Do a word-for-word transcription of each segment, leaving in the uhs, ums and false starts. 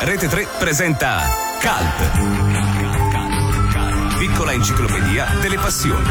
Rete tre presenta Cult, piccola enciclopedia delle passioni.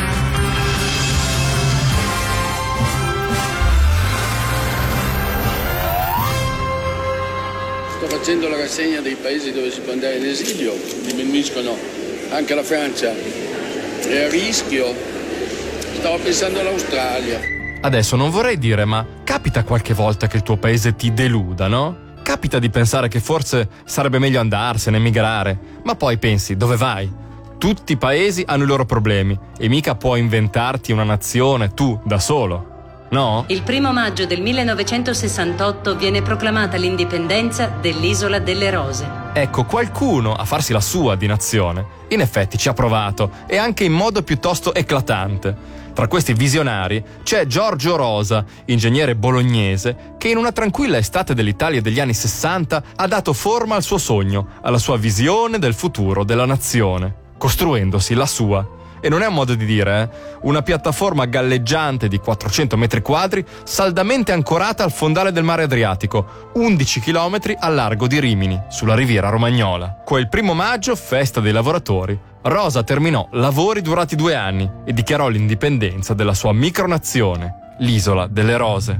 Sto facendo la rassegna dei paesi dove si può andare in esilio, diminuiscono anche la Francia, è a rischio. Stavo pensando all'Australia. Adesso non vorrei dire, ma capita qualche volta che il tuo paese ti deluda, no? Capita di pensare che forse sarebbe meglio andarsene, emigrare, ma poi pensi, dove vai? Tutti i paesi hanno i loro problemi e mica puoi inventarti una nazione tu, da solo. No? Il primo maggio del millenovecentosessantotto viene proclamata l'indipendenza dell'Isola delle Rose. Ecco, qualcuno a farsi la sua di nazione, in effetti ci ha provato, e anche in modo piuttosto eclatante. Tra questi visionari c'è Giorgio Rosa, ingegnere bolognese, che in una tranquilla estate dell'Italia degli anni sessanta ha dato forma al suo sogno, alla sua visione del futuro della nazione, costruendosi la sua. E non è un modo di dire, eh? Una piattaforma galleggiante di quattrocento metri quadri, saldamente ancorata al fondale del mare Adriatico, undici chilometri a largo di Rimini, sulla riviera romagnola. Quel primo maggio, festa dei lavoratori, Rosa terminò lavori durati due anni e dichiarò l'indipendenza della sua micronazione, l'Isola delle Rose.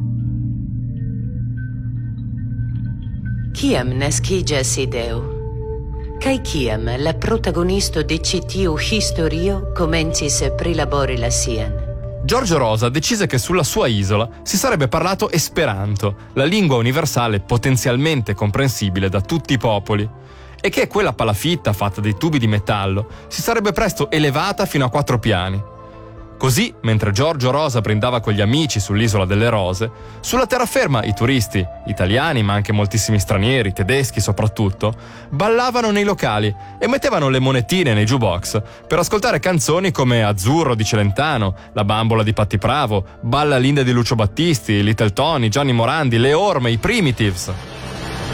Kiam naskiĝas ideo? Kaj kiam la protagonisto de ĉi tiu historio komencis prilabori la sian? Giorgio Rosa decise che sulla sua isola si sarebbe parlato Esperanto, la lingua universale potenzialmente comprensibile da tutti i popoli, e che quella palafitta fatta di tubi di metallo si sarebbe presto elevata fino a quattro piani. Così, mentre Giorgio Rosa brindava con gli amici sull'Isola delle Rose, sulla terraferma i turisti, italiani ma anche moltissimi stranieri, tedeschi soprattutto, ballavano nei locali e mettevano le monetine nei jukebox per ascoltare canzoni come Azzurro di Celentano, La bambola di Patti Pravo, Balla Linda di Lucio Battisti, Little Tony, Gianni Morandi, Le Orme, i Primitives.